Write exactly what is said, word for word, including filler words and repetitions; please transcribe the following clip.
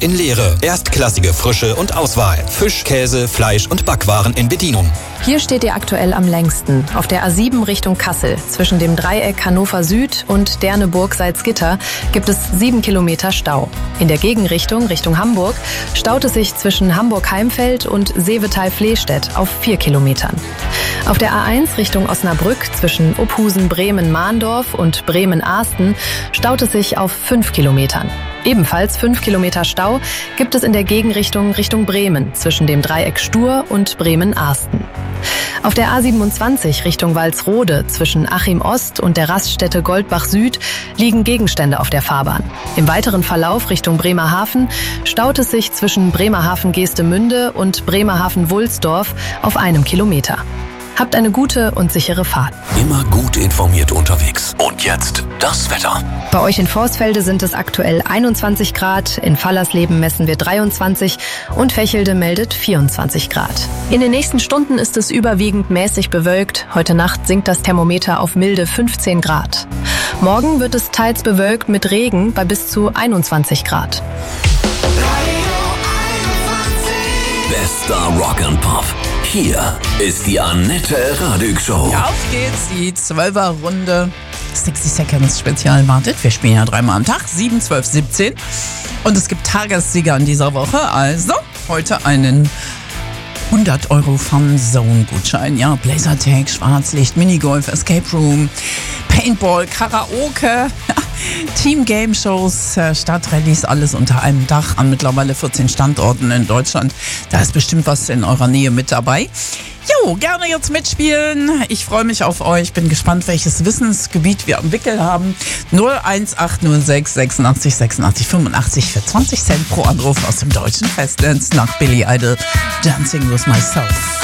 In Leere. Erstklassige Frische und Auswahl. Fisch, Käse, Fleisch und Backwaren in Bedienung. Hier steht ihr aktuell am längsten. Auf der A sieben Richtung Kassel. Zwischen dem Dreieck Hannover Süd und Derneburg-Salzgitter gibt es sieben Kilometer Stau. In der Gegenrichtung, Richtung Hamburg, staut es sich zwischen Hamburg-Heimfeld und Seevetal-Flehstedt auf vier Kilometern. Auf der A eins Richtung Osnabrück zwischen Ophusen, Bremen-Mahndorf und Bremen-Ahsten staut es sich auf fünf Kilometern. Ebenfalls fünf Kilometer Stau gibt es in der Gegenrichtung Richtung Bremen zwischen dem Dreieck Stur und Bremen-Ahsten. Auf der A siebenundzwanzig Richtung Walsrode zwischen Achim Ost und der Raststätte Goldbach Süd liegen Gegenstände auf der Fahrbahn. Im weiteren Verlauf Richtung Bremerhaven staut es sich zwischen Bremerhaven-Geestemünde und Bremerhaven-Wulsdorf auf einem Kilometer. Habt eine gute und sichere Fahrt. Immer gut informiert unterwegs. Und jetzt das Wetter. Bei euch in Vorsfelde sind es aktuell einundzwanzig Grad, in Fallersleben messen wir dreiundzwanzig und Fächelde meldet vierundzwanzig Grad. In den nächsten Stunden ist es überwiegend mäßig bewölkt. Heute Nacht sinkt das Thermometer auf milde fünfzehn Grad. Morgen wird es teils bewölkt mit Regen bei bis zu einundzwanzig Grad. Bester Rock and Pop. Hier ist die Annette Radig Show. Ja, auf geht's, die Zwölfer-Runde. sechzig Seconds Spezial wartet. Wir spielen ja dreimal am Tag, sieben, zwölf, siebzehn. Und es gibt Tagessieger in dieser Woche. Also heute einen hundert Euro Fun-Zone-Gutschein. Ja, Blazertag, Schwarzlicht, Minigolf, Escape Room, Paintball, Karaoke, Team-Game-Shows, Stadtrallyes, alles unter einem Dach an mittlerweile vierzehn Standorten in Deutschland. Da ist bestimmt was in eurer Nähe mit dabei. Jo, gerne jetzt mitspielen. Ich freue mich auf euch. Bin gespannt, welches Wissensgebiet wir am Wickel haben. null eins acht null sechs sechsundachtzig sechsundachtzig fünfundachtzig für zwanzig Cent pro Anruf aus dem deutschen Festnetz nach Billy Idol. Dancing with Myself.